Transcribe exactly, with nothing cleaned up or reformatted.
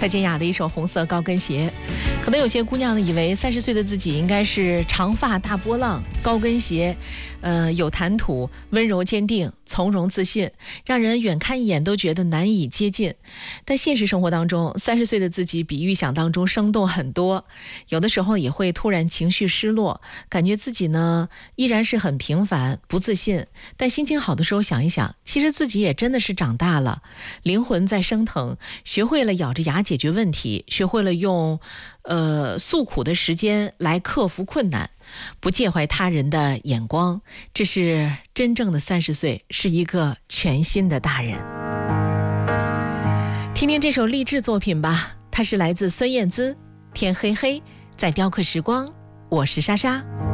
蔡健雅的一首《红色高跟鞋》。可能有些姑娘呢，以为三十岁的自己应该是长发大波浪、高跟鞋，呃，有谈吐、温柔坚定、从容自信，让人远看一眼都觉得难以接近。但现实生活当中，三十岁的自己比预想当中生动很多，有的时候也会突然情绪失落，感觉自己呢依然是很平凡、不自信。但心情好的时候想一想，其实自己也真的是长大了，灵魂在升腾，学会了咬着牙解决问题，学会了用呃诉苦的时间来克服困难，不介怀他人的眼光，这是真正的三十岁，是一个全新的大人。听听这首励志作品吧，它是来自孙燕姿，天黑黑，在雕刻时光，我是莎莎。